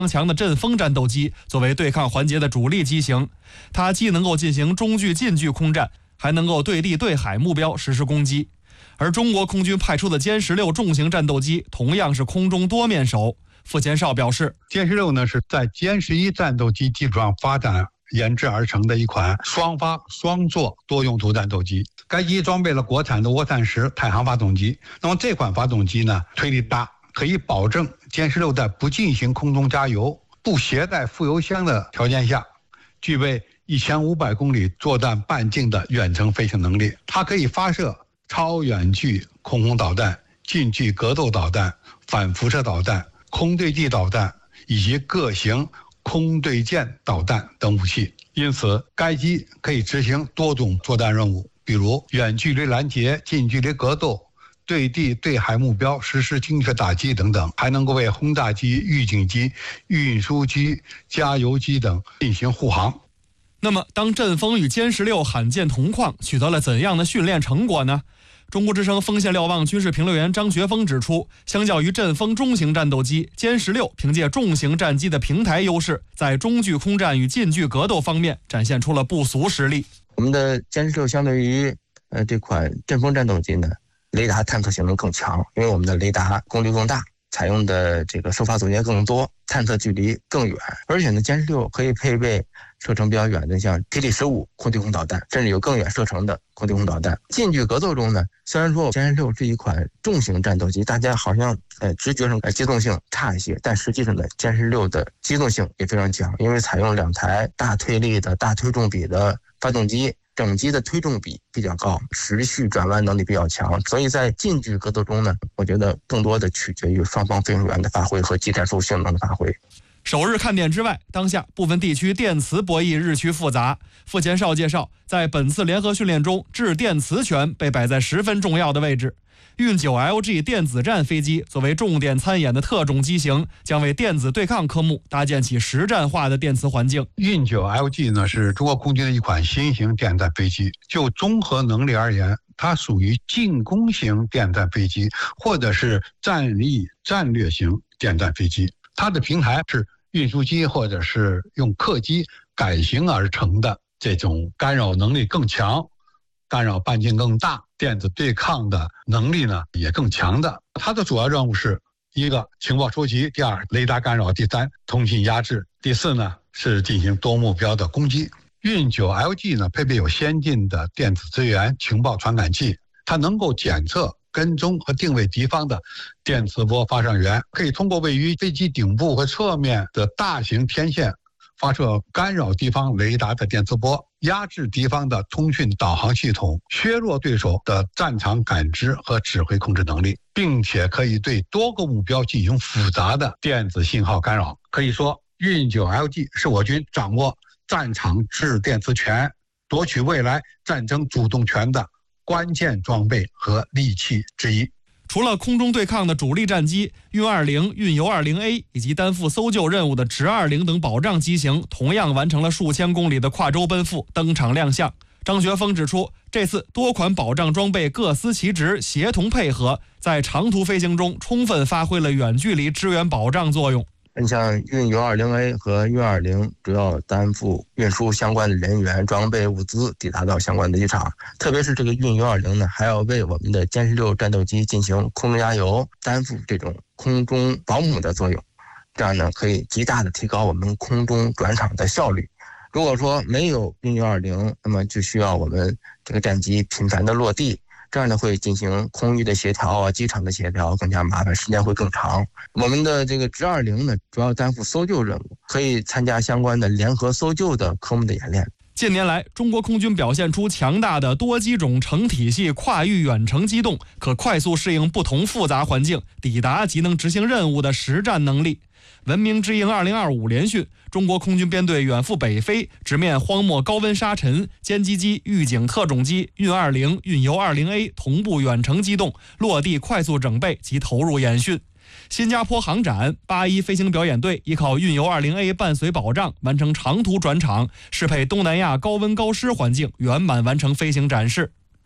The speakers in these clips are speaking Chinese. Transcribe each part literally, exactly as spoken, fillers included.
强的阵风战斗机作为对抗环节的主力机型，它既能够进行中距、近距空战，还能够对地对海目标实施攻击。而中国空军派出的歼十六重型战斗机同样是空中多面手。傅前绍表示， 歼十六呢是在歼十一战斗机基础上发展研制而成的一款双发双座多用途战斗机。该机装备了国产的涡扇十太行发动机。那么这款发动机呢，推力大，可以保证歼十六在不进行空中加油、不携带副油箱的条件下，具备一千五百公里作战半径的远程飞行能力。它可以发射超远距空空导弹、近距格斗导弹、反辐射导弹、空对地导弹以及各型空对舰导弹等武器。因此，该机可以执行多种作战任务，比如远距离拦截、近距离格斗、对地对海目标实施精确打击等等，还能够为轰炸机、预警机、运输机、加油机等进行护航。 那么，当阵风与歼十六罕见同框，取得了怎样的训练成果呢？中国之声锋线瞭望军事评论员张学峰指出，相较于阵风中型战斗机，歼十六凭借重型战机的平台优势，在中距空战与近距格斗方面展现出了不俗实力。 我们的歼十六相对于呃这款阵风战斗机呢，雷达探测性能更强，因为我们的雷达功率更大，采用的这个收发组件更多，探测距离更远，而且呢，歼十六可以配备射程比较远的像霹雳十五空对空导弹，甚至有更远射程的空对空导弹。近距格斗中呢，虽然说歼十六是一款重型战斗机，大家好像呃直觉上呃机动性差一些，但实际上呢，歼十六的机动性也非常强，因为采用两台大推力的大推重比的发动机。整机的推重比比较高，持续转弯能力比较强，所以在近距格斗中呢，我觉得更多的取决于双方飞行员的发挥和技战术性能的发挥。 首日看点之外，当下部分地区电磁博弈日趋复杂。傅前绍介绍，在本次联合训练中，制电磁权被摆在十分重要的位置。运九 L G 电子战飞机作为重点参演的特种机型，将为电子对抗科目搭建起实战化的电磁环境。 运九 L G 呢是中国空军的一款新型电战飞机，就综合能力而言，它属于进攻型电战飞机，或者是战力战略型电战飞机。它的平台是运输机或者是用客机改型而成的，这种干扰能力更强，干扰半径更大，电子对抗的能力呢也更强的。它的主要任务是一个情报收集，第二雷达干扰，第三通信压制，第四呢是进行多目标的攻击。运九 L G 呢配备有先进的电子资源情报传感器，它能够检测、跟踪和定位敌方的电磁波发射源，可以通过位于飞机顶部和侧面的大型天线发射干扰敌方雷达的电磁波，压制敌方的通讯导航系统，削弱对手的战场感知和指挥控制能力，并且可以对多个目标进行复杂的电子信号干扰。可以说，运九 L G 是我军掌握战场制电磁权、夺取未来战争主动权的关键装备和利器之一。 除了空中对抗的主力战机运二零、运油二零 A 以及担负搜救任务的直二零等保障机型，同样完成了数千公里的跨洲奔赴，登场亮相。张学峰指出，这次多款保障装备各司其职，协同配合，在长途飞行中充分发挥了远距离支援保障作用。 你像运油二零 A 和运二零主要担负运输相关的人员、装备、物资抵达到相关的机场，特别是这个运油二零呢，还要为我们的歼十六战斗机进行空中加油，担负这种空中保姆的作用，这样呢可以极大的提高我们空中转场的效率。如果说没有运油二零，那么就需要我们这个战机频繁的落地，这样呢会进行空域的协调啊，机场的协调更加麻烦，时间会更长。我们的这个直二零呢，主要担负搜救任务，可以参加相关的联合搜救的科目的演练。 近年来，中国空军表现出强大的多机种成体系跨域远程机动，可快速适应不同复杂环境，抵达及能执行任务的实战能力。文明之鹰二零二五联训，中国空军编队远赴北非，直面荒漠高温沙尘，歼击机、预警特种机、运二零、运油二零 A 同步远程机动，落地快速整备及投入演训。新加坡航展八一飞行表演队依靠运油二零 A 伴随保障，完成长途转场，适配东南亚高温高湿环境，圆满完成飞行展示。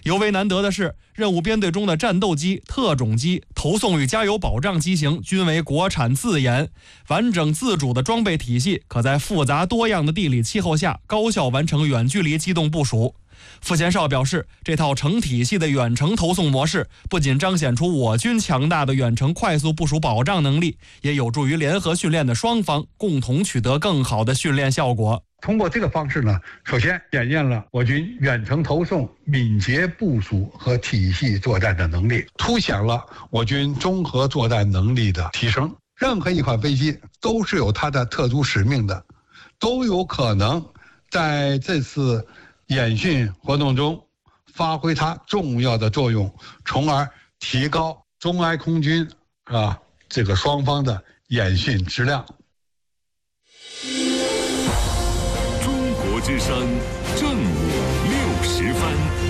尤为难得的是，任务编队中的战斗机、特种机、投送与加油保障机型均为国产自研，完整自主的装备体系可在复杂多样的地理气候下高效完成远距离机动部署。傅贤少表示，这套成体系的远程投送模式不仅彰显出我军强大的远程快速部署保障能力，也有助于联合训练的双方共同取得更好的训练效果。 通过这个方式呢，首先检验了我军远程投送、敏捷部署和体系作战的能力，凸显了我军综合作战能力的提升。任何一款飞机都是有它的特殊使命的，都有可能在这次演训活动中发挥它重要的作用，从而提高中埃空军啊这个双方的演训质量。 中国之声正午六时分。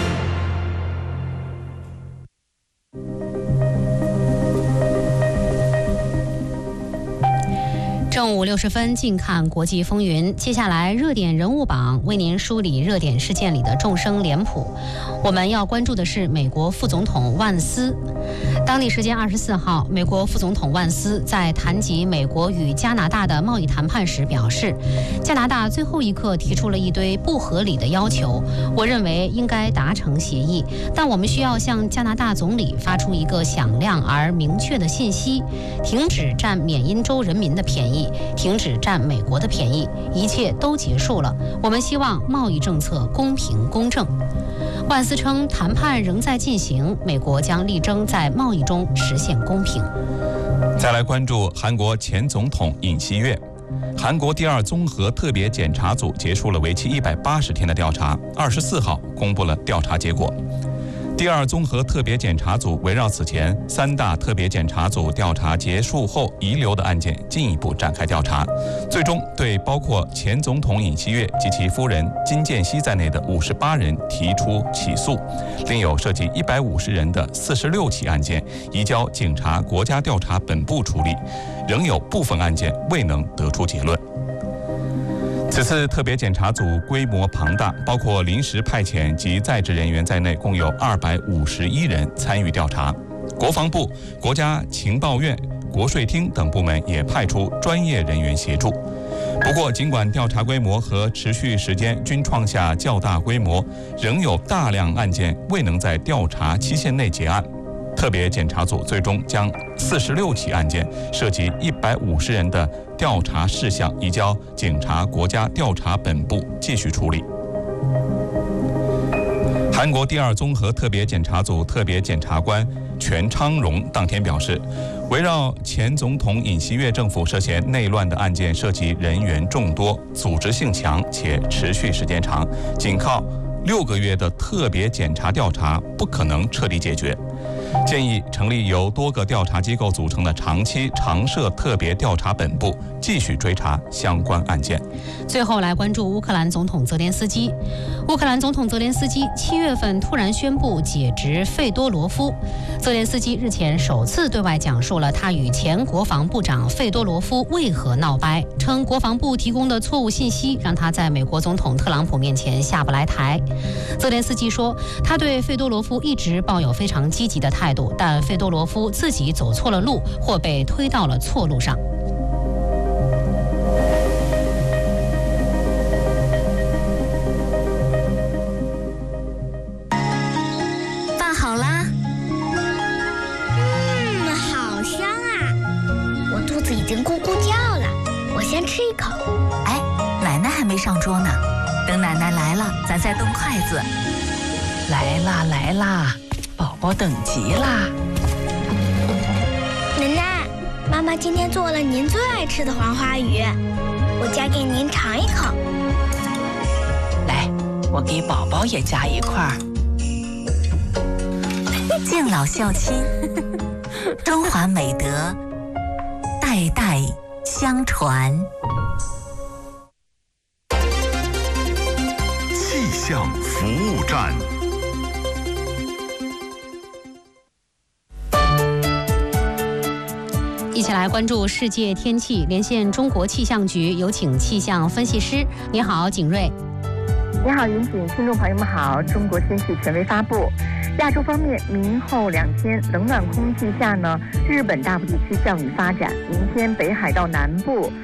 正午六十分，近看国际风云。接下来，热点人物榜为您梳理热点事件里的众生脸谱。我们要关注的是美国副总统万斯。当地时间二十四号，美国副总统万斯在谈及美国与加拿大的贸易谈判时表示，加拿大最后一刻提出了一堆不合理的要求，我认为应该达成协议，但我们需要向加拿大总理发出一个响亮而明确的信息：停止占缅因州人民的便宜。停止占美国的便宜，一切都结束了。我们希望贸易政策公平公正。万斯称，谈判仍在进行，美国将力争在贸易中实现公平。 再来关注韩国前总统尹锡悦。韩国第二综合特别检察组结束了为期一百八十天的调查，二十四号公布了调查结果。第二综合特别检察组围绕此前三大特别检察组调查结束后遗留的案件进一步展开调查，最终对包括前总统尹锡悦及其夫人金建熙在内的五十八人提出起诉，另有涉及一百五十人的四十六起案件移交警察国家调查本部处理，仍有部分案件未能得出结论。此次特别检察组规模庞大，包括临时派遣及在职人员在内，共有二百五十一人参与调查。国防部、国家情报院、国税厅等部门也派出专业人员协助。不过，尽管调查规模和持续时间均创下较大规模，仍有大量案件未能在调查期限内结案。特别检察组最终将四十六起案件涉及一百五十人的调查事项移交警察国家调查本部继续处理。韩国第二综合特别检察组特别检察官全昌荣当天表示，围绕前总统尹锡悦政府涉嫌内乱的案件涉及人员众多、组织性强且持续时间长，仅靠六个月的特别检察调查不可能彻底解决，建议成立由多个调查机构组成的长期常设特别调查本部，继续追查相关案件。 最后来关注乌克兰总统泽连斯基。乌克兰总统泽连斯基七月份突然宣布解职费多罗夫。泽连斯基日前首次对外讲述了他与前国防部长费多罗夫为何闹掰，称国防部提供的错误信息让他在美国总统特朗普面前下不来台。泽连斯基说，他对费多罗夫一直抱有非常积极的态度，但费多罗夫自己走错了路，或被推到了错路上。 饭好啦。嗯，好香啊！我肚子已经咕咕叫了，我先吃一口。 哎，奶奶还没上桌呢，等奶奶来了，咱再动筷子。 来啦来啦，宝宝等急啦！ 奶奶，妈妈今天做了您最爱吃的黄花鱼，我夹给您尝一口。 来，我给宝宝也夹一块儿。 敬老孝亲，中华美德代代相传。 气象服务站。 一起来关注世界天气，连线中国气象局，有请气象分析师。你好，景睿。 你好，云锦，听众朋友们好。中国天气权威发布，亚洲方面，明后两天冷暖空气下呢，日本大部地区降雨发展。明天北海道南部